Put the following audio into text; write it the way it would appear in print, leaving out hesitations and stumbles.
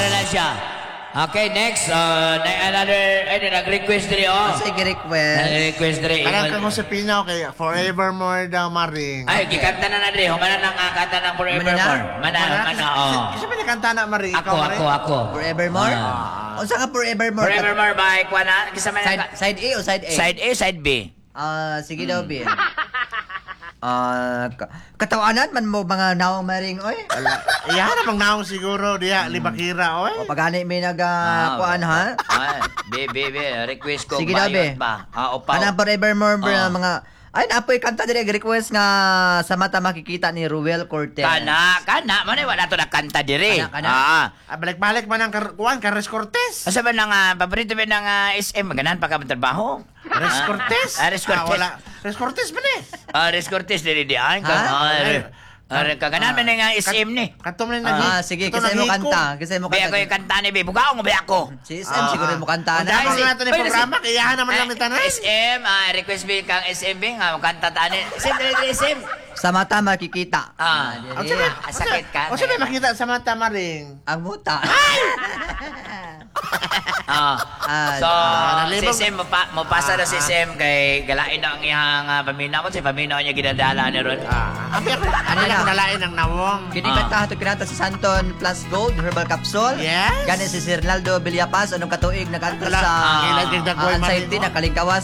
na lang siya. Okay, next. Another, nag-request rin, Sige, request. Nag-request rin. Parang kang Josepina, okay, forevermore daw, Maring. Ay, kikanta na rin. Humana nang kanta ng Forevermore. Mana, Kasi may nakanta na, Maring. Ako. Forevermore? O saan ka forevermore? Forevermore by Kwana. Kisama na. Side A o side A? Side A, side B. Sige daw, B. Katawanan man mo mga naong maring, oy. Iyan namang naong siguro, diya, libakira, oy. O pagani may kuan ha? B, request ko. Sige daw, B. Upaw. Kanang forevermore mga... Ay, napoy kanta dire request nga sa mata makikita ni Ruel Cortez. Kana. Manay, wala to na kanta dire. Kana. Balik-balik man ang kuan, Carles Cortez. Asa ba nang paborito ba ng SM? Ganahan pa ka trabaho? Res Cortez? Res Cortez. Wala. Res Cortez ba ni? Res Cortez dire di ay. Kaganahan man nga SM ni. Katom na Sige, kasi mo kanta. Kasi mo Baya kanta. ko yung kanta ni Be. Bugaw mo ba ako? Si SM siguro mo kanta na. Dahil natin yung programa, kaya naman lang ni tanan. SM, request be kang SM Be nga kanta tani. SM. Sa mata makikita. Sakit ka. O sabi makita sa mata, Maring? Ang muta. So, si Sem, mapasa na si Sem kay galain na ang iyang paminaw. Si paminaw niya ginadala ni Ron. Abi ako, ano na nalain ng nawong. Kini kanta hato kinanta si Santon Plus Gold Herbal Capsule. Yes. Gani si Sir Ronaldo Villapaz anong katuig nagkanta Wala, sa kailan kang dagway, anxiety Maring, na kalingkawas